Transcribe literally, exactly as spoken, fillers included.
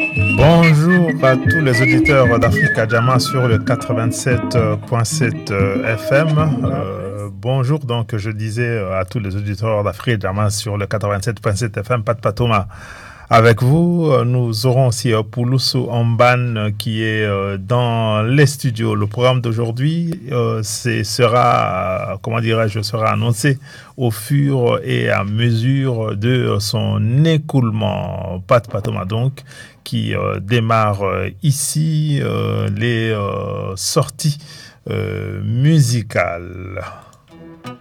Bonjour à tous les auditeurs d'Africa Jama sur le quatre-vingt-sept virgule sept F M. Euh, bonjour, donc je disais à tous les auditeurs d'Africa Jama sur le quatre-vingt-sept virgule sept F M, Pat Patoma. Avec vous, nous aurons aussi Poulousou Amban qui est dans les studios. Le programme d'aujourd'hui euh, c'est, sera, comment dirais-je, sera annoncé au fur et à mesure de son écoulement. Pat Patoma donc, qui euh, démarre euh, ici euh, les euh, sorties euh, musicales.